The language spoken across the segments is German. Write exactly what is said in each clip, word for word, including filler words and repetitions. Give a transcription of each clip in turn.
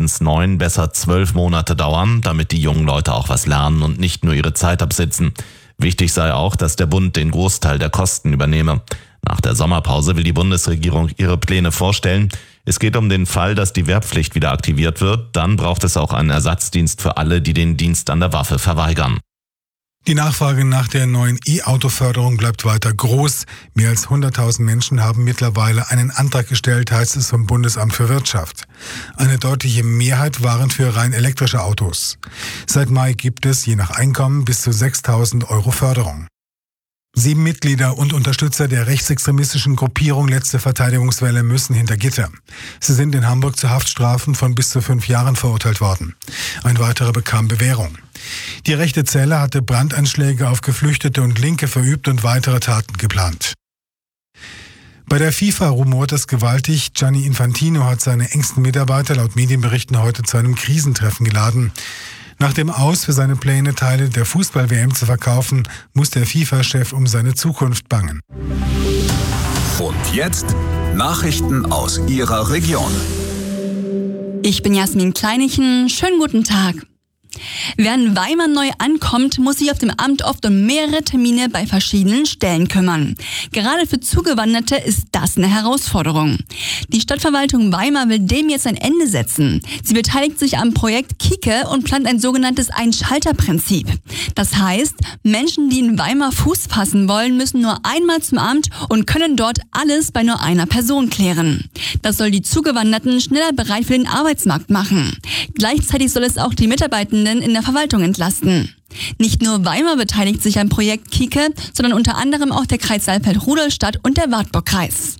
mindestens neun, besser zwölf Monate dauern, damit die jungen Leute auch was lernen und nicht nur ihre Zeit absitzen. Wichtig sei auch, dass der Bund den Großteil der Kosten übernehme. Nach der Sommerpause will die Bundesregierung ihre Pläne vorstellen. Es geht um den Fall, dass die Wehrpflicht wieder aktiviert wird. Dann braucht es auch einen Ersatzdienst für alle, die den Dienst an der Waffe verweigern. Die Nachfrage nach der neuen E-Auto-Förderung bleibt weiter groß. Mehr als hunderttausend Menschen haben mittlerweile einen Antrag gestellt, heißt es vom Bundesamt für Wirtschaft. Eine deutliche Mehrheit waren für rein elektrische Autos. Seit Mai gibt es, je nach Einkommen, bis zu sechstausend Euro Förderung. Sieben Mitglieder und Unterstützer der rechtsextremistischen Gruppierung Letzte Verteidigungswelle müssen hinter Gitter. Sie sind in Hamburg zu Haftstrafen von bis zu fünf Jahren verurteilt worden. Ein weiterer bekam Bewährung. Die rechte Zelle hatte Brandanschläge auf Geflüchtete und Linke verübt und weitere Taten geplant. Bei der FIFA rumort es gewaltig. Gianni Infantino hat seine engsten Mitarbeiter laut Medienberichten heute zu einem Krisentreffen geladen. Nach dem Aus für seine Pläne, Teile der Fußball-W M zu verkaufen, muss der FIFA-Chef um seine Zukunft bangen. Und jetzt Nachrichten aus Ihrer Region. Ich bin Jasmin Kleinichen. Schönen guten Tag. Wer in Weimar neu ankommt, muss sich auf dem Amt oft um mehrere Termine bei verschiedenen Stellen kümmern. Gerade für Zugewanderte ist das eine Herausforderung. Die Stadtverwaltung Weimar will dem jetzt ein Ende setzen. Sie beteiligt sich am Projekt Kike und plant ein sogenanntes Ein-Schalter-Prinzip. Das heißt, Menschen, die in Weimar Fuß fassen wollen, müssen nur einmal zum Amt und können dort alles bei nur einer Person klären. Das soll die Zugewanderten schneller bereit für den Arbeitsmarkt machen. Gleichzeitig soll es auch die Mitarbeitenden in der Verwaltung entlasten. Nicht nur Weimar beteiligt sich am Projekt Kike, sondern unter anderem auch der Kreis Saalfeld-Rudolstadt und der Wartburg-Kreis.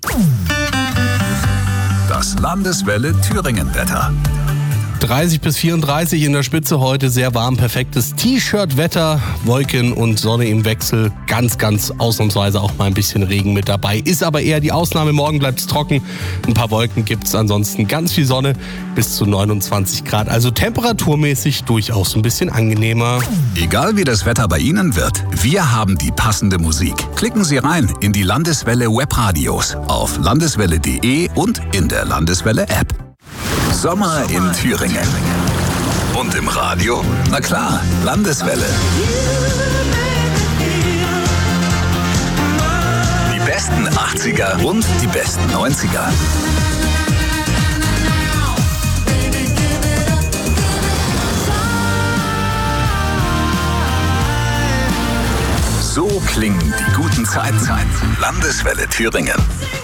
Das Landeswelle Thüringen-Wetter. dreißig bis vierunddreißig in der Spitze heute, sehr warm, perfektes T-Shirt-Wetter, Wolken und Sonne im Wechsel, ganz, ganz ausnahmsweise auch mal ein bisschen Regen mit dabei, ist aber eher die Ausnahme, morgen bleibt es trocken, ein paar Wolken gibt es, ansonsten ganz viel Sonne, bis zu neunundzwanzig Grad, also temperaturmäßig durchaus ein bisschen angenehmer. Egal wie das Wetter bei Ihnen wird, wir haben die passende Musik. Klicken Sie rein in die Landeswelle Webradios auf landeswelle punkt de und in der Landeswelle App. Sommer in Thüringen. Und im Radio? Na klar, Landeswelle. Die besten achtziger und die besten neunziger. So klingen die guten Zeiten. Landeswelle Thüringen.